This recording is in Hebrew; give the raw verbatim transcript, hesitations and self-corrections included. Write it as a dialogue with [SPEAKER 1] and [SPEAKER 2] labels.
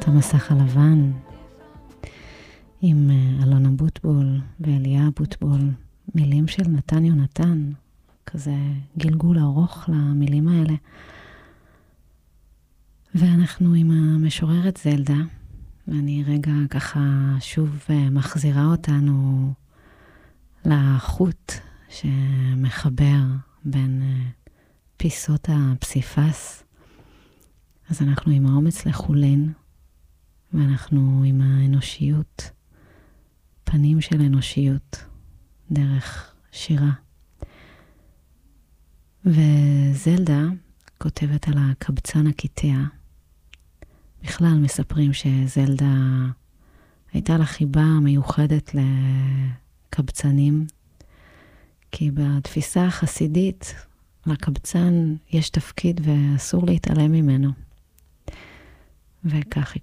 [SPEAKER 1] המסך הלבן עם אלונה בוטבול ואליה בוטבול, מילים של נתן יונתן, כזה גלגול ארוך למילים האלה. ואנחנו עם המשוררת זלדה, ואני רגע ככה שוב מחזירה אותנו לחוט שמחבר בין פיסות הפסיפס. אז אנחנו עם האומץ לחולין, ואנחנו עם האנושיות, פנים של אנושיות, דרך שירה. וזלדה כותבת על הקבצן הקיטע. בכלל מספרים שזלדה הייתה לה חיבה מיוחדת לקבצנים, כי בתפיסה החסידית לקבצן יש תפקיד ואסור להתעלם ממנו. וכך היא